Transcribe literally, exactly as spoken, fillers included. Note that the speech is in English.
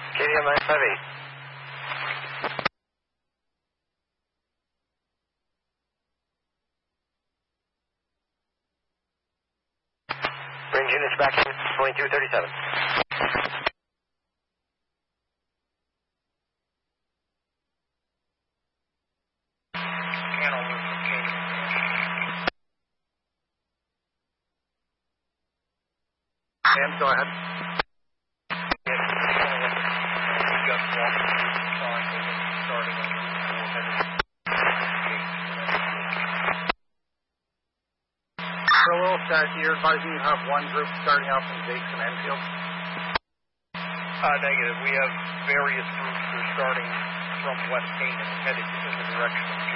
K D M nine five eight. Range units back in twenty-two thirty-seven. Sam, go ahead. So we'll start. You're advising you have one group starting out from Jason Enfield? Uh, negative. We have various groups that are starting from West Canaan headed in the direction of